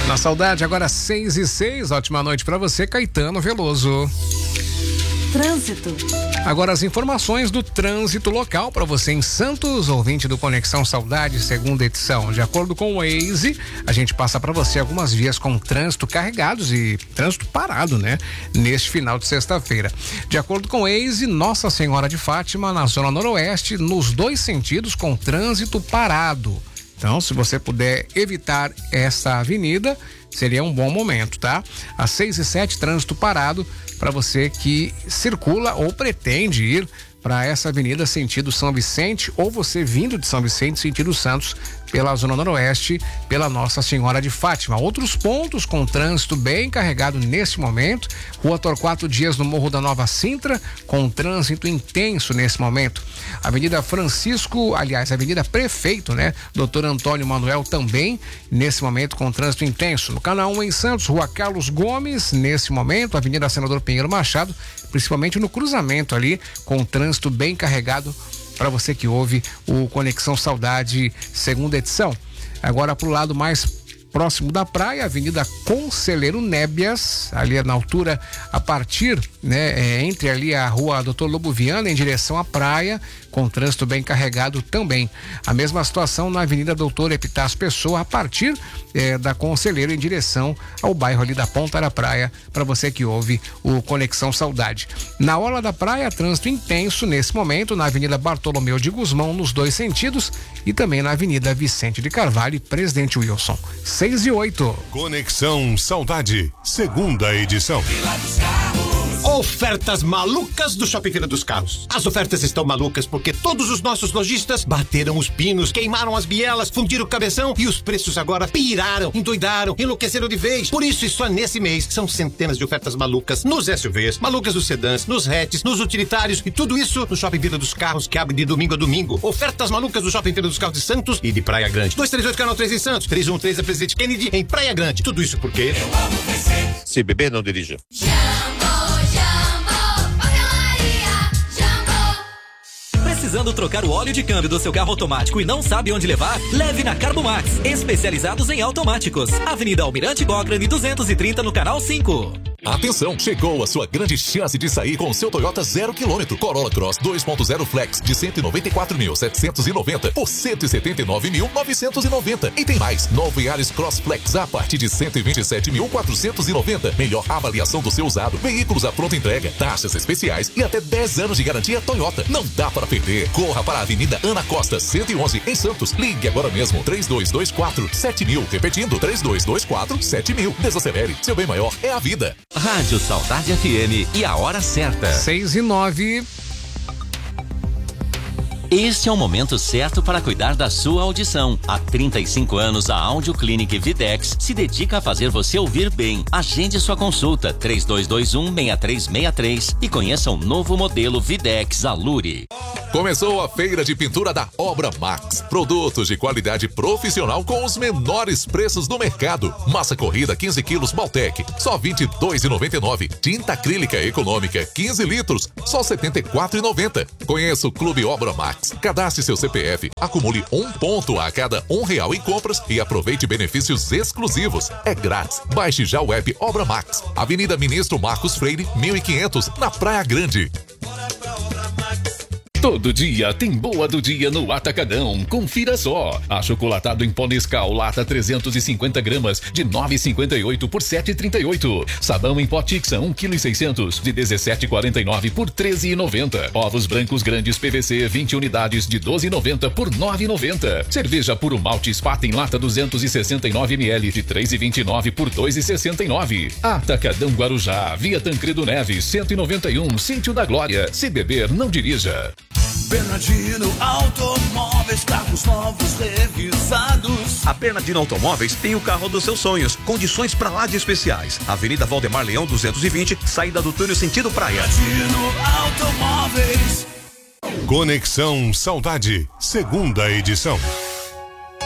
Na Saudade, agora 6:06. Ótima noite para você, Caetano Veloso. Trânsito. Agora as informações do trânsito local para você em Santos, ouvinte do Conexão Saudade, segunda edição. De acordo com o Waze, a gente passa para você algumas vias com trânsito carregados e trânsito parado, né? Neste final de sexta-feira. De acordo com o Waze, Nossa Senhora de Fátima, na zona noroeste, nos dois sentidos com trânsito parado. Então, se você puder evitar essa avenida, seria um bom momento, tá? Às 6:07, trânsito parado para você que circula ou pretende ir para essa avenida sentido São Vicente, ou você vindo de São Vicente sentido Santos pela zona noroeste, pela Nossa Senhora de Fátima. Outros pontos com trânsito bem carregado nesse momento: Rua Torquato Dias no Morro da Nova Sintra, com trânsito intenso nesse momento. Avenida Avenida Prefeito, né? Doutor Antônio Manuel também nesse momento com trânsito intenso. No Canal 1 em Santos, Rua Carlos Gomes, nesse momento, Avenida Senador Pinheiro Machado, principalmente no cruzamento ali, com trânsito bem carregado para você que ouve o Conexão Saudade, segunda edição. Agora pro lado mais próximo da praia, Avenida Conselheiro Nébias, ali na altura, a partir, né, entre ali a Rua Doutor Lobo Viana, em direção à praia, com trânsito bem carregado também. A mesma situação na Avenida Doutor Epitácio Pessoa, a partir da Conselheiro, em direção ao bairro ali da Ponta da Praia, para você que ouve o Conexão Saudade. Na orla da praia, trânsito intenso nesse momento, na Avenida Bartolomeu de Gusmão, nos dois sentidos, e também na Avenida Vicente de Carvalho e Presidente Wilson. 6:08. Conexão Saudade, segunda edição. Ofertas malucas do Shopping Feira dos Carros. As ofertas estão malucas porque todos os nossos lojistas bateram os pinos, queimaram as bielas, fundiram o cabeção e os preços agora piraram, endoidaram, enlouqueceram de vez. Por isso, e só nesse mês, são centenas de ofertas malucas nos SUVs, malucas nos sedãs, nos hatches, nos utilitários e tudo isso no Shopping Feira dos Carros, que abre de domingo a domingo. Ofertas malucas do Shopping Feira dos Carros de Santos e de Praia Grande. 238 Canal 3 em Santos, 313 da Presidente Kennedy em Praia Grande. Tudo isso porque eu amo vencer. Se beber, não dirija. Precisando trocar o óleo de câmbio do seu carro automático e não sabe onde levar? Leve na Carbomax, especializados em automáticos. Avenida Almirante Cochrane 230 no Canal 5. Atenção, chegou a sua grande chance de sair com o seu Toyota 0 km Corolla Cross 2.0 Flex de 194.790 por 179.990. E tem mais, novo Yaris Cross Flex a partir de 127.490. Melhor avaliação do seu usado, veículos à pronta entrega, taxas especiais e até 10 anos de garantia Toyota. Não dá para perder. Corra para a Avenida Ana Costa 111 em Santos. Ligue agora mesmo 3224-7000. Repetindo, 3224-7000. Desacelere, seu bem maior é a vida. Rádio Saudade FM e a hora certa. 6:09. Este é o momento certo para cuidar da sua audição. Há 35 anos, a Audio Clinic Videx se dedica a fazer você ouvir bem. Agende sua consulta 3221-6363 e conheça o novo modelo Videx Alure. Começou a feira de pintura da Obra Max. Produtos de qualidade profissional com os menores preços do mercado. Massa corrida 15 quilos Baltec, só R$ 22,99. Tinta acrílica econômica 15 litros, só R$ 74,90. Conheça o Clube Obra Max. Cadastre seu CPF, acumule 1 ponto a cada R$1 em compras e aproveite benefícios exclusivos. É grátis. Baixe já o app Obra Max. Avenida Ministro Marcos Freire, 1500, na Praia Grande. Todo dia tem boa do dia no Atacadão. Confira só. Achocolatado em pó Nescau, lata 350 gramas, de 9,58 por 7,38. Sabão em pó Tixa, 1,6 kg, de 17,49 por 13,90. Ovos brancos grandes PVC, 20 unidades, de 12,90 por 9,90. Cerveja Puro Malte Spat em lata 269 ml, de 3,29 por 2,69. Atacadão Guarujá, Via Tancredo Neves, 191, Sítio da Glória. Se beber, não dirija. Bernardino Automóveis, carros novos revisados. A Bernardino Automóveis tem o carro dos seus sonhos, condições pra lá de especiais. Avenida Valdemar Leão 220, saída do túnel sentido praia. Bernardino Automóveis. Conexão Saudade, segunda edição.